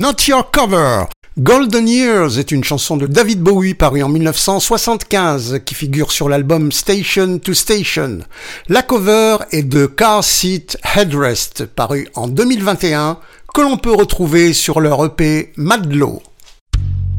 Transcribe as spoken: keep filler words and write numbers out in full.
Not Your Cover. Golden Years est une chanson de David Bowie parue en mille neuf cent soixante-quinze qui figure sur l'album Station to Station. La cover est de Car Seat Headrest paru en deux mille vingt et un que l'on peut retrouver sur leur E P Madlow.